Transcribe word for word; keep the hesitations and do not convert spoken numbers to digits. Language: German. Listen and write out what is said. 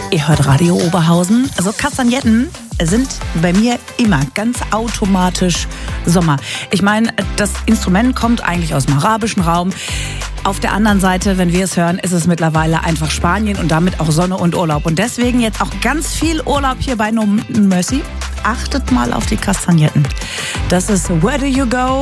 Ihr hört Radio Oberhausen. Also Kastagnetten sind bei mir immer ganz automatisch Sommer. Ich meine, das Instrument kommt eigentlich aus dem arabischen Raum. Auf der anderen Seite, wenn wir es hören, ist es mittlerweile einfach Spanien und damit auch Sonne und Urlaub. Und deswegen jetzt auch ganz viel Urlaub hier bei No Mercy. Achtet mal auf die Kastagnetten. Das ist Where Do You Go?